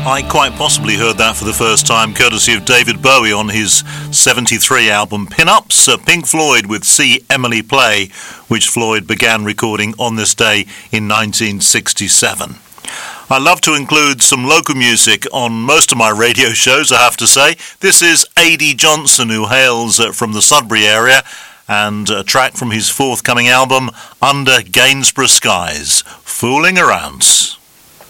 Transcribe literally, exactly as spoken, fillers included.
I quite possibly heard that for the first time courtesy of David Bowie on his seventy-three album Pin-Ups, uh, Pink Floyd with See Emily Play, which Floyd began recording on this day in nineteen sixty-seven. I love to include some local music on most of my radio shows, I have to say. This is A D Johnson, who hails uh, from the Sudbury area, and a track from his forthcoming album, Under Gainsborough Skies, Fooling Around.